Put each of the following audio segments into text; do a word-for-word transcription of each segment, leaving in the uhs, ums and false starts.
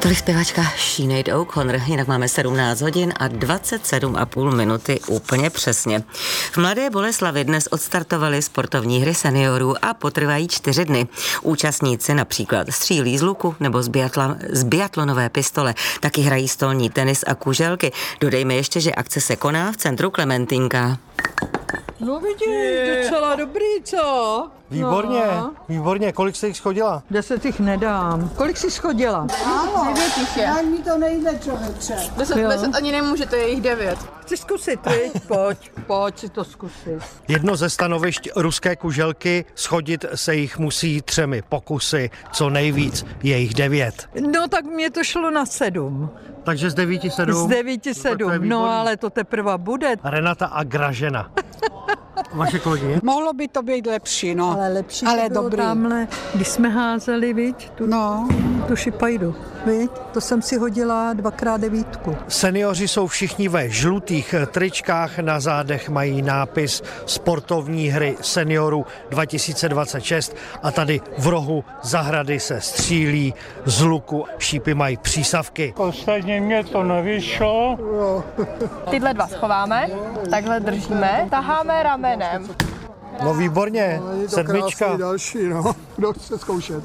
Tolik zpěvačka Sinead O'Connor, jinak máme sedmnáct hodin a dvacet sedm a půl minuty úplně přesně. V Mladé Boleslavi dnes odstartovaly sportovní hry seniorů a potrvají čtyři dny. Účastníci například střílí z luku nebo z, biatla, z biatlonové pistole, taky hrají stolní tenis a kuželky. Dodejme ještě, že akce se koná v centru Klementínka. No vidíš, docela dobrý, co? Výborně, no. výborně. Kolik jste jich schodila? Deset jich nedám. Kolik jsi schodila? Ano, Devět jich je. ani to nejde, člověče. Deset, deset ani nemůžete, je jich devět. Chci zkusit, viď? Pojď, pojď si to zkusit. Jedno ze stanovišť ruské kuželky, schodit se jich musí třemi pokusy, co nejvíc, je jich devět. No tak mě to šlo na sedm. Takže z devíti sedm? Z devíti sedm, no ale to teprve bude. Renata a Gražena. Vaše kolegyně? Mohlo by to být lepší, no. Ale lepší Ale to bylo dobrý. tamhle, když jsme házeli, viď? Tu, No. tu šipajdu, viď? To jsem si hodila dvakrát devítku. Seniori jsou všichni ve žlutých tričkách, na zádech mají nápis Sportovní hry seniorů dva tisíce dvacet šest a tady v rohu zahrady se střílí z luku, šípy mají přísavky. Ostatně mě to nevyšlo. Tyhle dva schováme, takhle držíme, taháme ramenem. No výborně, sedmička. Další, no. Kdo chce zkoušet?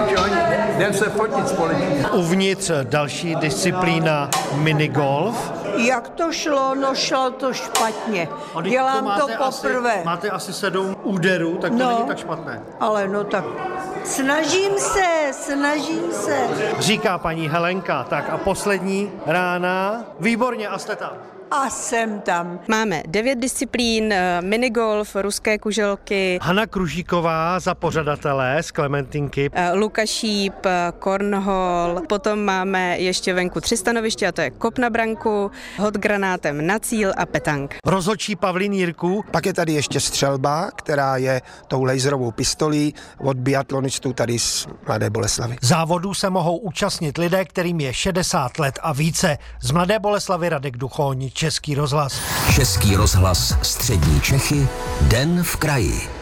Jdem se fotit společně. Uvnitř další disciplína minigolf. Jak to šlo? No šlo to špatně. Dělám to poprvé. Asi, máte asi sedm úderů, tak to No. není tak špatné. Ale no tak snažím se, snažím se. Říká paní Helenka. Tak a poslední rána. Výborně, a jste tam. A jsem tam. Máme devět disciplín, minigolf, ruské kuželky, Hana Kružíková za pořadatele z Klementínky. lukašíp, cornhole, potom máme ještě venku tři stanoviště a to je kop na branku, hod granátem na cíl a petank. Rozhodčí Pavlín Jirků. Pak je tady ještě střelba, která je tou laserovou pistolí od biatlonistů tady z Mladé Boleslavy. Závodů se mohou účastnit lidé, kterým je šedesát let a více. Z Mladé Boleslavy Radek Duchoň, Český rozhlas. Český rozhlas Střední Čechy, Den v kraji.